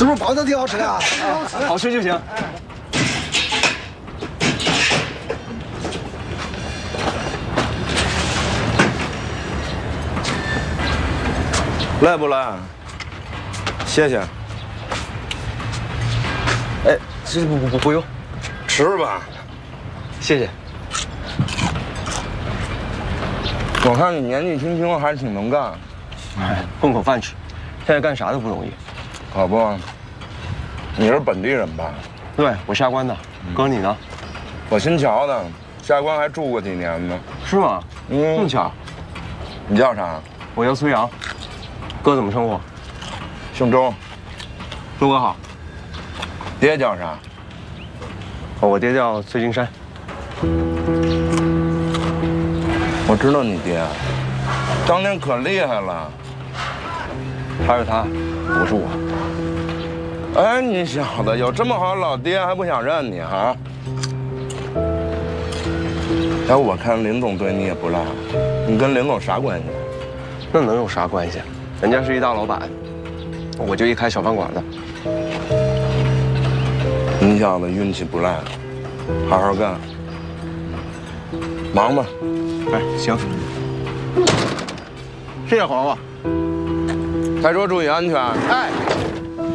是不是包子挺好吃的啊？ 好吃就行。 来不来？谢谢。 哎，这不用， 吃吧。 谢谢。 我看你年纪轻轻，还挺能干。 哎，混口饭吃，现在干啥都不容易。 可不，你是本地人吧？ 对，我下关的。哥，你呢？ 我新桥的，下关还住过几年呢。 是吗？这么巧。 你叫啥？ 我叫苏阳。哥怎么称呼？ 姓周。 周哥好。 爹叫啥？ 哦，我爹叫崔金山。 我知道你爹，当年可厉害了。 他是他，我是我。 哎，你小子有这么好老爹还不想认你哈？哎，我看林总对你也不赖，你跟林总啥关系？ 那能有啥关系？人家是一大老板，我就一开小饭馆的。 你小子运气不赖，好好干，忙吧。 哎，行。谢谢黄瓜。 开车注意安全。 哎。